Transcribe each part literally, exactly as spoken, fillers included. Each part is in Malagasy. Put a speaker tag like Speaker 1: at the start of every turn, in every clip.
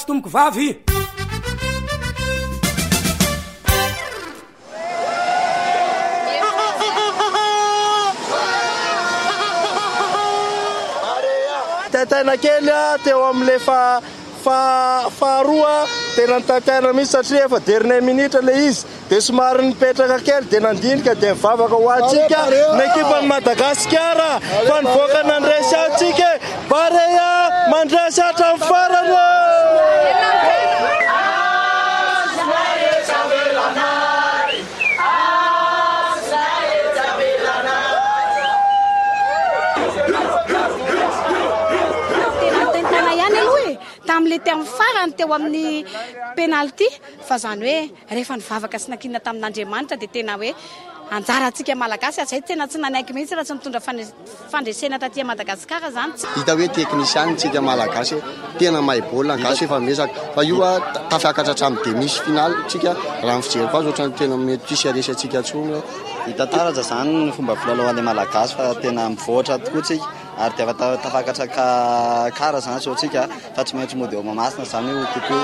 Speaker 1: tomboko vavy
Speaker 2: tena kely teo am'le fa fa faharoa tena nitataina mihitsy satria efa dernier minute le izy de somary nipetraka kely de nandinika de mivavaka ho atsika ny ekipany Madagasikara fa nivoaka nandresy atsika Barea mandresy hatramin'ny farany.
Speaker 3: Tamle teo farany teo amin'ny penalty fa zany hoe rehefa nivavaka sy nakinana tamin'Andriamanitra de tena hoe anjara antsika malagasy azay tena tsy nanaiky mihitsy raha tsy mitondra fandresena taty Madagasikara zany.
Speaker 4: Hita hoe teknisiany tsika malagasy tena mahay baolina gasy efa mesaka fa io tafiakatra hatramin'ny demi-finale tsika raha ny fijeriko azy ohatrany tena mety tsisy aresy atsika tsony.
Speaker 5: Hita taraja zany ny fomba filalaovan'ny malagasy fa tena mivoatra tokoa tsika ary dia efa tafakatra ka kara zany soatsika fa tsy maintsy mody eo mamasina zany io kokoa.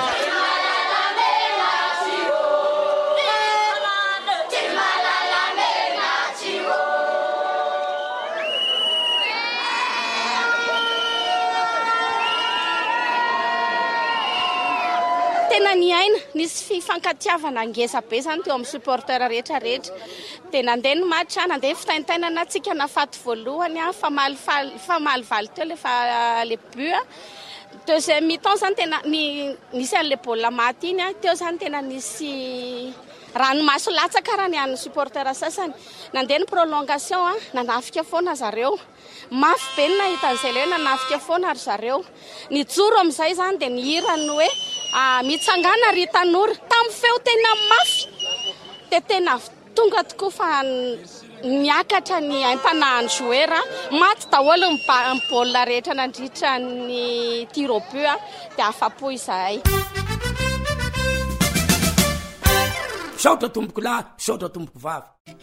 Speaker 3: Tena ny aina nisy fifankatiavana ngeza be zany teo amin'ny supporter rehetra rehetra de nandeha ny match nandeha fitaintainana atsika nafaty voalohany fa malifaly fa malivaly teo le fa le but deuxième mi-temps zany tena ny nisy an'le baolina maty iny teo zany tena nisy ranomaso latsaka raha ny an'ny supporter sasany nandeha ny prolongation nanafika foana zareo mafy be ny nahitan'izay le hoe nanafika foana ary zareo ny joro amin'izay zany de ny hirany hoe mitsangana ry tanora tamin'ny feo tena mafy de tena tonga tokoa fa miakatra ny aim-panahin'ny joueur maty daholo ny baolina rehetra nandritra ny tir au but de afapo izahay.
Speaker 1: Saotra tomboko lahy, saotra tomboko vavy.